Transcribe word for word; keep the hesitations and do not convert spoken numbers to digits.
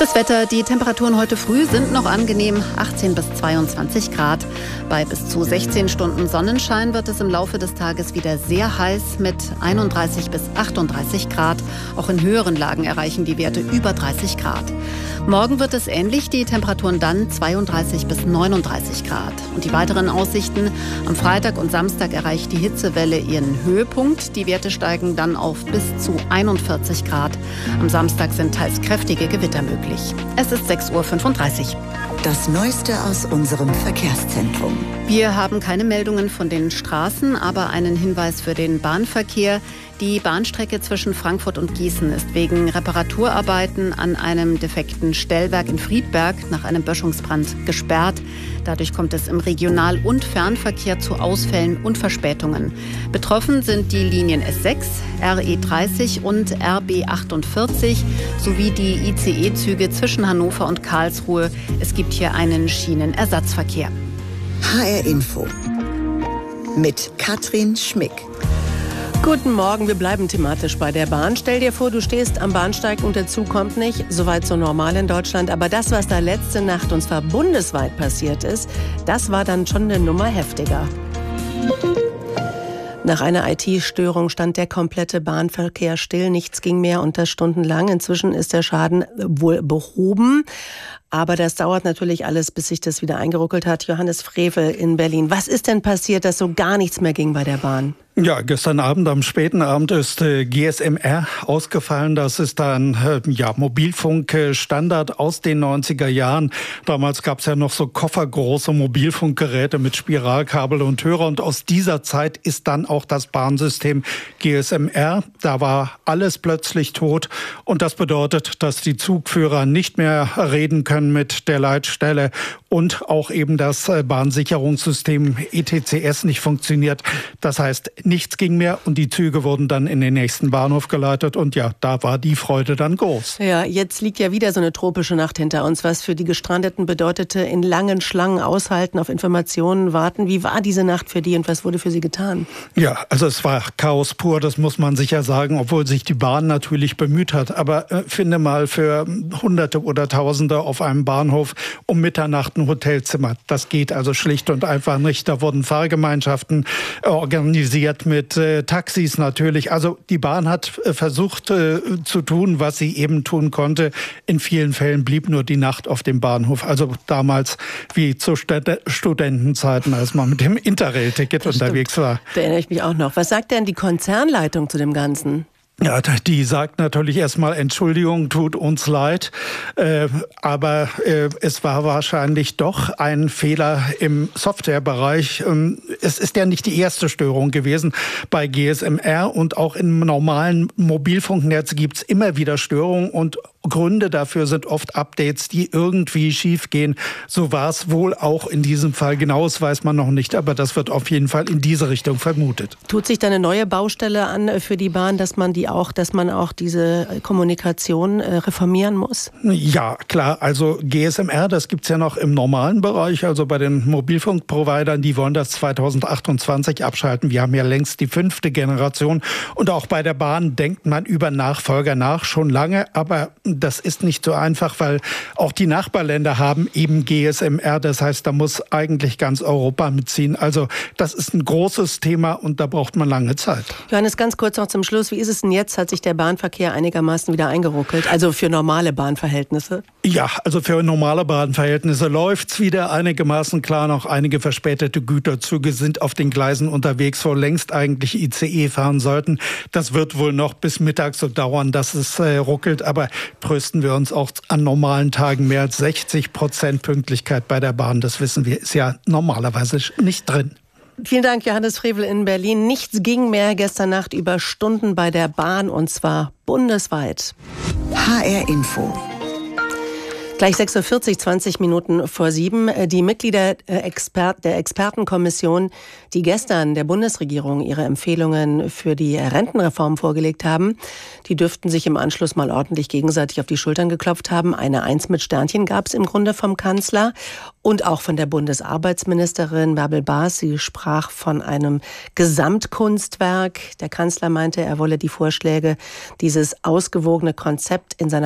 Das Wetter, die Temperaturen heute früh sind noch angenehm, achtzehn bis zweiundzwanzig Grad. Bei bis zu sechzehn Stunden Sonnenschein wird es im Laufe des Tages wieder sehr heiß mit einunddreißig bis achtunddreißig Grad. Auch in höheren Lagen erreichen die Werte über dreißig Grad. Morgen wird es ähnlich, die Temperaturen dann zweiunddreißig bis neununddreißig Grad. Und die weiteren Aussichten: Am Freitag und Samstag erreicht die Hitzewelle ihren Höhepunkt. Die Werte steigen dann auf bis zu einundvierzig Grad. Am Samstag sind teils kräftige Gewitter möglich. Es ist sechs Uhr fünfunddreißig. Das Neueste aus unserem Verkehrszentrum. Wir haben keine Meldungen von den Straßen, aber einen Hinweis für den Bahnverkehr. Die Bahnstrecke zwischen Frankfurt und Gießen ist wegen Reparaturarbeiten an einem defekten Stellwerk in Friedberg nach einem Böschungsbrand gesperrt. Dadurch kommt es im Regional- und Fernverkehr zu Ausfällen und Verspätungen. Betroffen sind die Linien S sechs, R E dreißig und R B achtundvierzig sowie die I C E-Züge zwischen Hannover und Karlsruhe. Es gibt hier einen Schienenersatzverkehr. H R Info mit Katrin Schmick. Guten Morgen, wir bleiben thematisch bei der Bahn. Stell dir vor, du stehst am Bahnsteig und der Zug kommt nicht. Soweit so normal in Deutschland. Aber das, was da letzte Nacht und zwar bundesweit passiert ist, das war dann schon eine Nummer heftiger. Nach einer I T-Störung stand der komplette Bahnverkehr still. Nichts ging mehr und das stundenlang. Inzwischen ist der Schaden wohl behoben. Aber das dauert natürlich alles, bis sich das wieder eingeruckelt hat. Johannes Frevel in Berlin. Was ist denn passiert, dass so gar nichts mehr ging bei der Bahn? Ja, gestern Abend, am späten Abend ist äh, G S M R ausgefallen. Das ist ein äh, ja, Mobilfunkstandard aus den neunziger Jahren. Damals gab es ja noch so koffergroße Mobilfunkgeräte mit Spiralkabel und Hörer. Und aus dieser Zeit ist dann auch das Bahnsystem G S M R. Da war alles plötzlich tot. Und das bedeutet, dass die Zugführer nicht mehr reden können mit der Leitstelle und auch eben das Bahnsicherungssystem E T C S nicht funktioniert. Das heißt, nichts ging mehr und die Züge wurden dann in den nächsten Bahnhof geleitet und ja, da war die Freude dann groß. Ja, jetzt liegt ja wieder so eine tropische Nacht hinter uns, was für die Gestrandeten bedeutete, in langen Schlangen aushalten, auf Informationen warten. Wie war diese Nacht für die und was wurde für sie getan? Ja, also es war Chaos pur, das muss man sicher sagen, obwohl sich die Bahn natürlich bemüht hat. Aber äh, finde mal für Hunderte oder Tausende auf einem Bahnhof um Mitternacht ein Hotelzimmer. Das geht also schlicht und einfach nicht. Da wurden Fahrgemeinschaften äh, organisiert mit äh, Taxis natürlich. Also die Bahn hat äh, versucht äh, zu tun, was sie eben tun konnte. In vielen Fällen blieb nur die Nacht auf dem Bahnhof. Also damals wie zu St- Studentenzeiten, als man mit dem Interrail-Ticket Das unterwegs stimmt. war. Da erinnere ich mich auch noch. Was sagt denn die Konzernleitung zu dem Ganzen? Ja, die sagt natürlich erstmal, Entschuldigung, tut uns leid, äh, aber äh, es war wahrscheinlich doch ein Fehler im Softwarebereich. Ähm, es ist ja nicht die erste Störung gewesen bei G S M R und auch im normalen Mobilfunknetz gibt's immer wieder Störungen und Gründe dafür sind oft Updates, die irgendwie schief gehen. So war es wohl auch in diesem Fall. Genaues weiß man noch nicht, aber das wird auf jeden Fall in diese Richtung vermutet. Tut sich da eine neue Baustelle an für die Bahn, dass man die auch, dass man auch diese Kommunikation äh, reformieren muss? Ja, klar. Also G S M R, das gibt's ja noch im normalen Bereich, also bei den Mobilfunkprovidern, die wollen das zweitausendachtundzwanzig abschalten. Wir haben ja längst die fünfte Generation und auch bei der Bahn denkt man über Nachfolger nach, schon lange, aber das ist nicht so einfach, weil auch die Nachbarländer haben eben G S M R. Das heißt, da muss eigentlich ganz Europa mitziehen. Also das ist ein großes Thema und da braucht man lange Zeit. Johannes, ganz kurz noch zum Schluss. Wie ist es denn jetzt? Hat sich der Bahnverkehr einigermaßen wieder eingeruckelt? Also für normale Bahnverhältnisse? Ja, also für normale Bahnverhältnisse läuft's wieder einigermaßen klar. Noch einige verspätete Güterzüge sind auf den Gleisen unterwegs, wo längst eigentlich I C E fahren sollten. Das wird wohl noch bis mittags so dauern, dass es äh, ruckelt. Aber trösten wir uns auch an normalen Tagen. Mehr als sechzig Prozent Pünktlichkeit bei der Bahn, das wissen wir, ist ja normalerweise nicht drin. Vielen Dank, Johannes Frevel in Berlin. Nichts ging mehr gestern Nacht über Stunden bei der Bahn und zwar bundesweit. H R Info. Gleich sechs Uhr vierzig, zwanzig Minuten vor sieben. Die Mitglieder der Expertenkommission, die gestern der Bundesregierung ihre Empfehlungen für die Rentenreform vorgelegt haben, die dürften sich im Anschluss mal ordentlich gegenseitig auf die Schultern geklopft haben. Eine Eins mit Sternchen gab es im Grunde vom Kanzler und auch von der Bundesarbeitsministerin Bärbel Baas. Sie sprach von einem Gesamtkunstwerk. Der Kanzler meinte, er wolle die Vorschläge, dieses ausgewogene Konzept in seiner